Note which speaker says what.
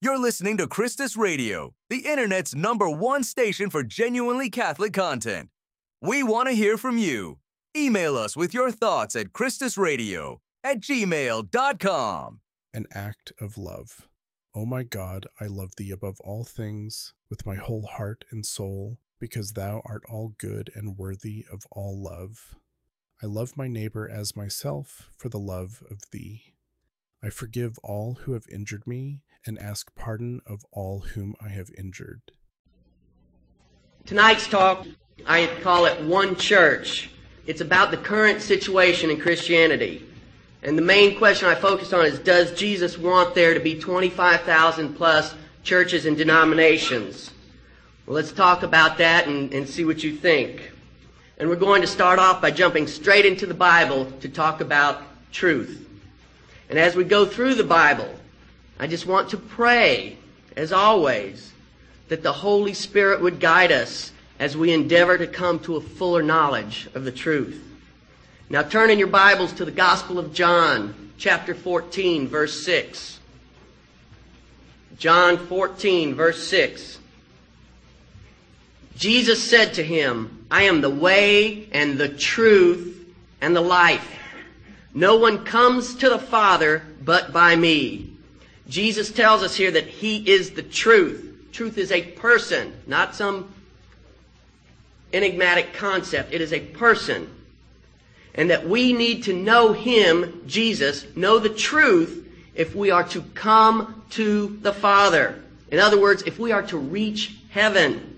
Speaker 1: You're listening to Christus Radio, the internet's #1 station for genuinely Catholic content. We want to hear from you. Email us with your thoughts at christusradio@gmail.com.
Speaker 2: An act of love. O my God, I love thee above all things, with my whole heart and soul, because thou art all good and worthy of all love. I love my neighbor as myself for the love of thee. I forgive all who have injured me, and ask pardon of all whom I have injured.
Speaker 3: Tonight's talk, I call it One Church. It's about the current situation in Christianity. And the main question I focus on is, does Jesus want there to be 25,000 plus churches and denominations? Well, let's talk about that and see what you think. And we're going to start off by jumping straight into the Bible to talk about truth. And as we go through the Bible, I just want to pray, as always, that the Holy Spirit would guide us as we endeavor to come to a fuller knowledge of the truth. Now turn in your Bibles to the Gospel of John, chapter 14, verse 6. John 14, verse 6. Jesus said to him, I am the way and the truth and the life. No one comes to the Father but by me. Jesus tells us here that He is the truth. Truth is a person, not some enigmatic concept. It is a person. And that we need to know Him, Jesus, know the truth, if we are to come to the Father. In other words, if we are to reach heaven.